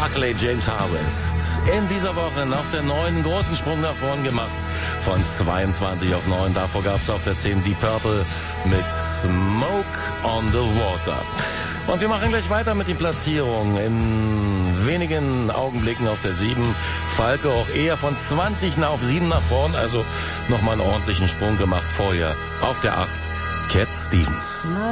Buckley, James Harvest. In dieser Woche noch der 9 großen Sprung nach vorn gemacht. Von 22 auf 9. Davor gab es auf der 10 Deep Purple mit Smoke on the Water. Und wir machen gleich weiter mit den Platzierungen. In wenigen Augenblicken auf der 7. Falke auch eher von 20 auf 7 nach vorn. Also nochmal einen ordentlichen Sprung gemacht vorher. Auf der 8 Cat Stevens.